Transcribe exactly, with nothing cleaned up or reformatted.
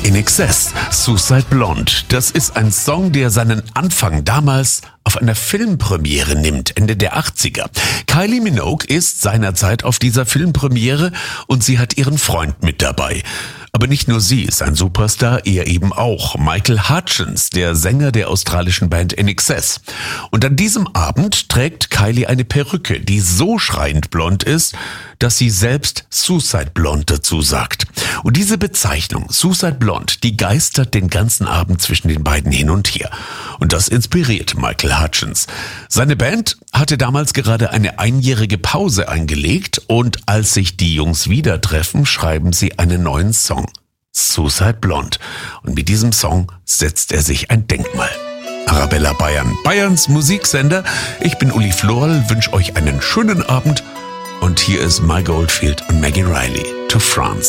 I N X S, Suicide Blonde. Das ist ein Song, der seinen Anfang damals auf einer Filmpremiere nimmt, Ende der achtziger. Kylie Minogue ist seinerzeit auf dieser Filmpremiere und sie hat ihren Freund mit dabei. Aber nicht nur sie ist ein Superstar, er eben auch. Michael Hutchence, der Sänger der australischen Band I N X S. Und an diesem Abend trägt Kylie eine Perücke, die so schreiend blond ist, dass sie selbst Suicide Blonde dazu sagt. Und diese Bezeichnung, Suicide Blonde, die geistert den ganzen Abend zwischen den beiden hin und her. Und das inspiriert Michael Hutchence. Seine Band hatte damals gerade eine einjährige Pause eingelegt und als sich die Jungs wieder treffen, schreiben sie einen neuen Song. Suicide Blonde. Und mit diesem Song setzt er sich ein Denkmal. Arabella Bayern, Bayerns Musiksender. Ich bin Uli Florl, wünsche euch einen schönen Abend. Und hier ist Mike Oldfield und Maggie Riley, To France.